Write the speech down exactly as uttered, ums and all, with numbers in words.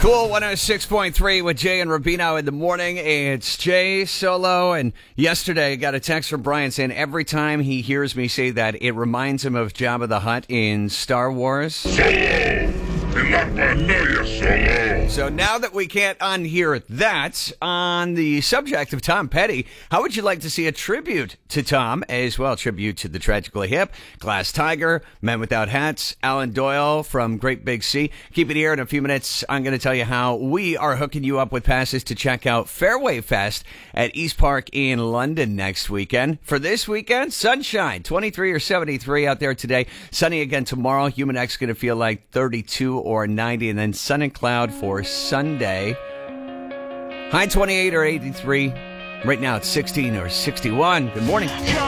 Cool one oh six point three with Jay and Rubino in the morning. It's Jay Solo. And yesterday I got a text from Brian saying every time he hears me say that, it reminds him of Jabba the Hutt in Star Wars. Solo! Solo! So now that we can't unhear that, on the subject of Tom Petty, how would you like to see a tribute to Tom, as well tribute to the Tragically Hip, Glass Tiger, Men Without Hats, Alan Doyle from Great Big Sea? Keep it here. In a few minutes, I'm going to tell you how we are hooking you up with passes to check out Fairway Fest at East Park in London next weekend. For this weekend, sunshine, twenty-three or seventy-three out there today. Sunny again tomorrow. Human X going to feel like thirty-two or ninety, and then sun and cloud for Sunday. High twenty-eight or eighty-three. Right now it's sixteen or sixty-one. Good morning.